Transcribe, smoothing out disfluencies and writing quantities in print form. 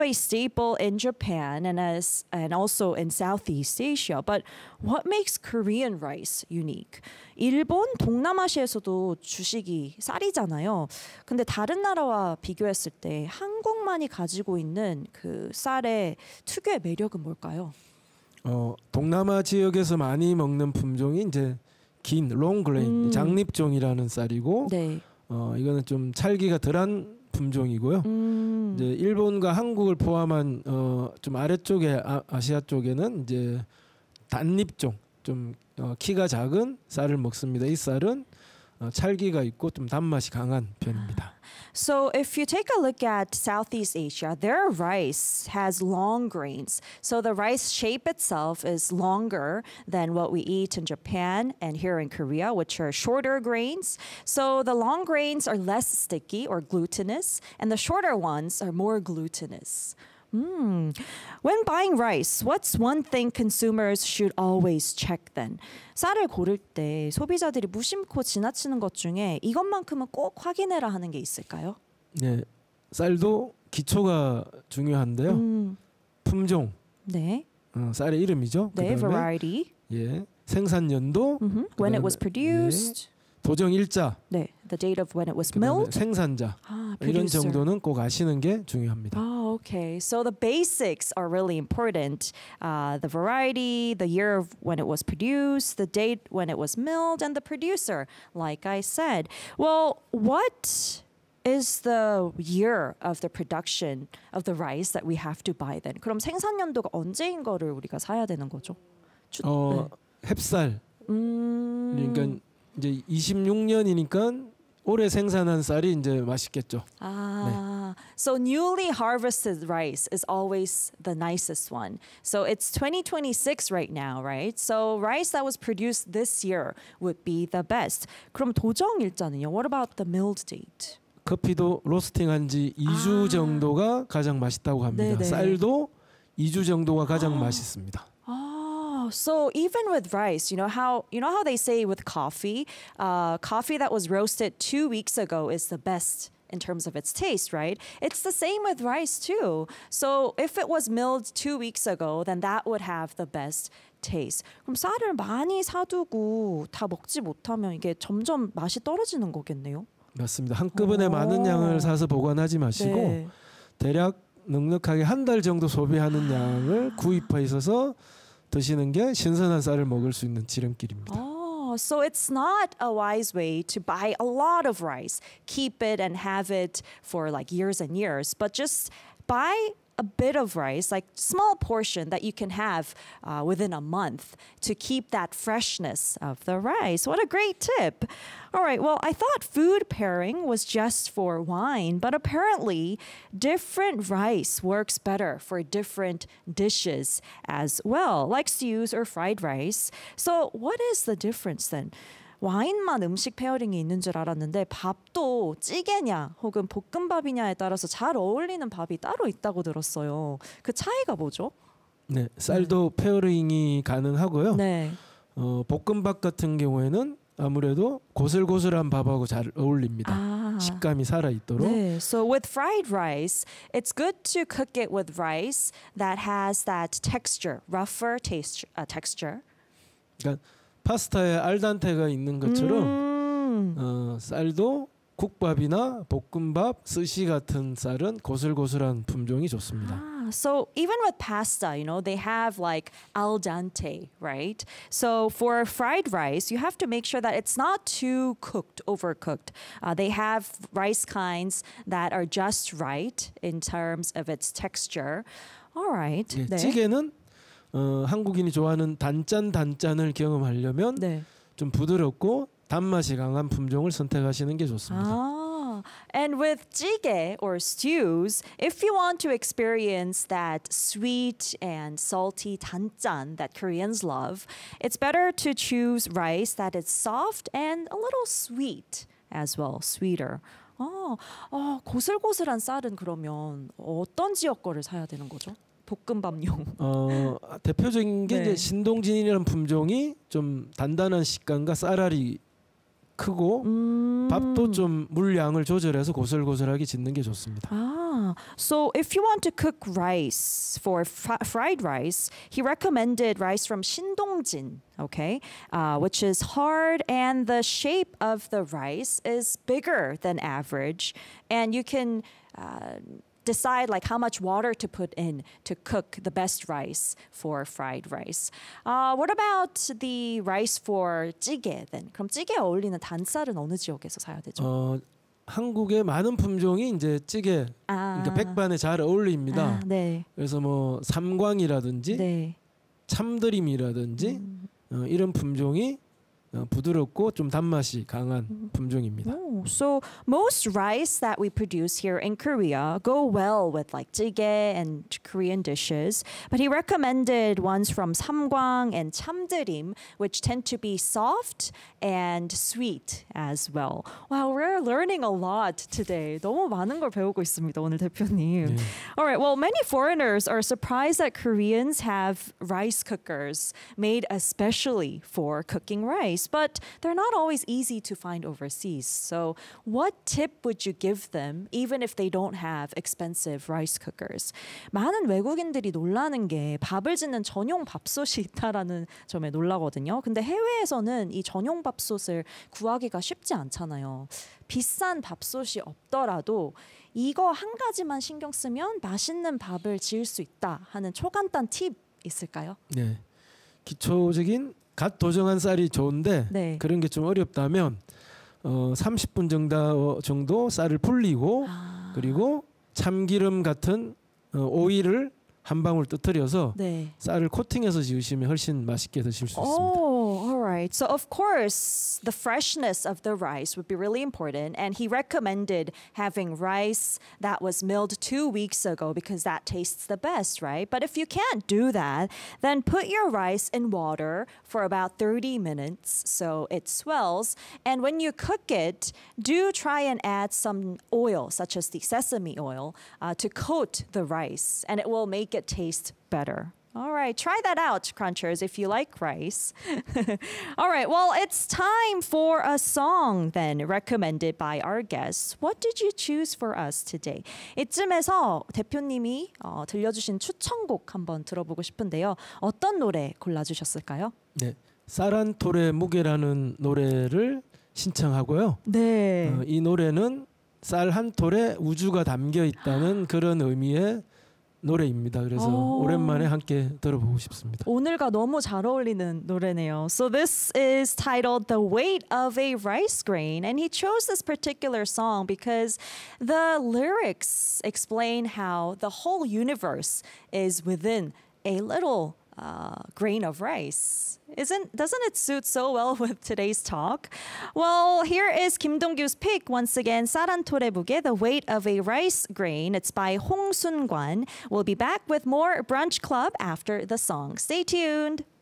a staple in Japan and also in Southeast Asia. But what makes Korean rice unique? 일본, 동남아시아에서도 주식이 쌀이잖아요. 근데 다른 나라와 비교했을 때 한국만이 가지고 있는 그 쌀의 특유의 매력은 뭘까요? 동남아 지역에서 많이 먹는 품종이 이제 긴 롱그레인 장립종이라는 쌀이고, 네. 이거는 좀 찰기가 덜한 품종이고요. 이제 일본과 한국을 포함한 좀 아래쪽에 아시아 쪽에는 이제 단립종, 좀 키가 작은 쌀을 먹습니다. 이 쌀은 찰기가 있고 좀 단맛이 강한 편입니다. So if you take a look at Southeast Asia, their rice has long grains. So the rice shape itself is longer than what we eat in Japan and here in Korea, which are shorter grains. So the long grains are less sticky or glutinous, and the shorter ones are more glutinous. When buying rice, what's one thing consumers should always check then? 쌀을 고를 때 소비자들이 무심코 지나치는 것 중에 이것만큼은 꼭 확인해라 하는 게 있을까요? 네, 쌀도 기초가 중요한데요. 품종, 네, 쌀의 이름이죠. 네, 그다음에 variety. 예, 생산 연도, When it was produced. 예, 도정 일자, 네, the date of when it was 그다음에 milled. 생산자, 이런 producer. 정도는 꼭 아시는 게 중요합니다. Oh, okay. So the basics are really important. The variety, the year of when it was produced, the date when it was milled, and the producer, like I said. Well, what is the year of the production of the rice that we have to buy then? 그럼 생산 연도가 언제인 거를 우리가 사야 되는 거죠? 햅쌀. 그러니까 이제 26년이니까 올해 생산한 쌀이 이제 맛있겠죠. So newly harvested rice is always the nicest one. So it's 2026 right now, right? So rice that was produced this year would be the best. 그럼 도정 일자는요? What about the milled date? 커피도 로스팅한 지 2주 정도가 가장 맛있다고 합니다. 네네. 쌀도 2주 정도가 가장 맛있습니다. So even with rice, you know how they say with coffee, coffee that was roasted 2 weeks ago is the best in terms of its taste, right? It's the same with rice too. So if it was milled 2 weeks ago, then that would have the best taste. 그럼 쌀을 많이 사두고 다 먹지 못하면 이게 점점 맛이 떨어지는 거겠네요. 맞습니다. 한꺼번에 많은 양을 사서 보관하지 마시고 네. 대략 넉넉하게 한 달 정도 소비하는 양을 구입해 있어서 드시는 게 신선한 쌀을 먹을 수 있는 지름길입니다. So it's not a wise way to buy a lot of rice, keep it and have it for like years and years, but just buy a bit of rice, like small portion that you can have within a month to keep that freshness of the rice. What a great tip. All right, well, I thought food pairing was just for wine, but apparently different rice works better for different dishes as well, like stews or fried rice. So what is the difference then? 와인만 음식 페어링이 있는 줄 알았는데 밥도 찌개냐 혹은 볶음밥이냐에 따라서 잘 어울리는 밥이 따로 있다고 들었어요. 그 차이가 뭐죠? 네, 쌀도 페어링이 가능하고요. 네. 볶음밥 같은 경우에는 아무래도 고슬고슬한 밥하고 잘 어울립니다. 식감이 살아 있도록. 네. So with fried rice, it's good to cook it with rice that has that texture, rougher texture. 그러니까 파스타에 알단테가 있는 것처럼 쌀도 국밥이나 볶음밥, 스시 같은 쌀은 고슬고슬한 품종이 좋습니다. So even with pasta, they have like al dente, right? So for fried rice, you have to make sure that it's not too cooked, overcooked. They have rice kinds that are just right in terms of its texture. All right. 네, 네. 찌개는 한국인이 좋아하는 단짠을 경험하려면 좀 부드럽고 단맛이 강한 품종을 선택하시는 게 좋습니다. And with jjigae or stews, if you want to experience that sweet and salty 단짠 that Koreans love, it's better to choose rice that is soft and a little sweet as well, sweeter. 고슬고슬한 쌀은 그러면 어떤 지역 거를 사야 되는 거죠? 볶음밥용. 대표적인 게 이제 신동진이라는 품종이 좀 단단한 식감과 쌀알이 크고 밥도 좀 물량을 조절해서 고슬고슬하게 짓는 게 좋습니다. So if you want to cook rice for fried rice, he recommended rice from Shindongjin, okay, which is hard and the shape of the rice is bigger than average, and you can decide like how much water to put in to cook the best rice for fried rice. What about the rice for 찌개 then? 그럼 찌개에 어울리는 단쌀은 어느 지역에서 사야 되죠? 한국의 많은 품종이 이제 찌개, 그러니까 백반에 잘 어울립니다. 네. 그래서 뭐 삼광이라든지 네. 참드림이라든지 이런 품종이 부드럽고 좀 단맛이 강한 품종입니다. So most rice that we produce here in Korea go well with like jjigae and Korean dishes, but he recommended ones from samgwang and chamderim, which tend to be soft and sweet as well. Wow, we're learning a lot today. 너무 많은 걸 배우고 있습니다, 오늘 대표님. 네. All right, well, many foreigners are surprised that Koreans have rice cookers made especially for cooking rice. But they're not always easy to find overseas. So what tip would you give them even if they don't have expensive rice cookers? 많은 외국인들이 놀라는 게 밥을 짓는 전용 밥솥이 있다라는 점에 놀라거든요. 근데 해외에서는 이 전용 밥솥을 구하기가 쉽지 않잖아요. 비싼 밥솥이 없더라도 이거 한 가지만 신경 쓰면 맛있는 밥을 지을 수 있다 하는 초간단 팁 있을까요? 네. 기초적인 갓 도정한 쌀이 좋은데 네. 그런 게 좀 어렵다면 30분 정도 쌀을 불리고 그리고 참기름 같은 오일을 한 방울 뜨뜨려서 네. 쌀을 코팅해서 지으시면 훨씬 맛있게 드실 수 있습니다. Oh, all right. So of course, the freshness of the rice would be really important, and he recommended having rice that was milled 2 weeks ago because that tastes the best, right? But if you can't do that, then put your rice in water for about 30 minutes so it swells, and when you cook it, do try and add some oil, such as the sesame oil, to coat the rice, and it will make it taste better. All right, try that out, Crunchers, if you like rice. All right, well, it's time for a song then recommended by our guests. What did you choose for us today? 이쯤에서 대표님이 들려주신 추천곡 한번 들어보고 싶은데요. 어떤 노래 골라주셨을까요? 네, 쌀 한 톨의 무게라는 노래를 신청하고요. 네. 이 노래는 쌀 한 톨에 우주가 담겨 있다는 그런 의미의 노래입니다. 그래서 오랜만에 함께 들어보고 싶습니다. 오늘과 너무 잘 어울리는 노래네요. So this is titled The Weight of a Rice Grain, and he chose this particular song because the lyrics explain how the whole universe is within a little grain of rice. Doesn't it suit so well with today's talk? Well, here is Kim Dong-gyu's pick once again. 쌀 한 톨의 무게, The Weight of a Rice Grain. It's by Hong Sun-kwan. We'll be back with more Brunch Club after the song. Stay tuned.